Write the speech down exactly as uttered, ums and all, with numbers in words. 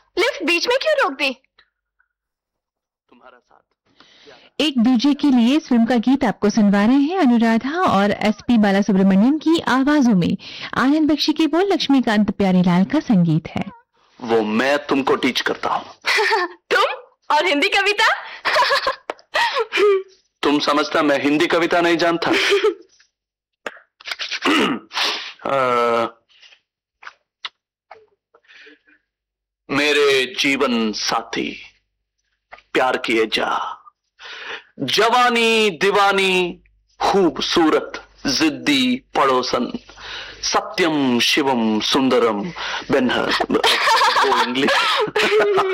Lift बीच में क्यों रोक दी? तुम्हारा साथ। एक दूजे के लिए इस फिल्म का गीत आपको सुनवा रहे हैं अनुराधा और एसपी बालासुब्रमण्यम की आवाजों में। आनंद बख्शी के बोल, लक्ष्मीकांत प्यारेलाल का संगीत है। वो मैं तुमको टीच करता हूँ। तुम और हिंदी कविता? तुम समझता मैं हिंदी कविता नहीं जानता? आ, मेरे जीवन साथी प्यार किए जा, जवानी दीवानी खूबसूरत जिद्दी पड़ोसन, सत्यम शिवम सुंदरम बेनहर। वो इंग्लिश।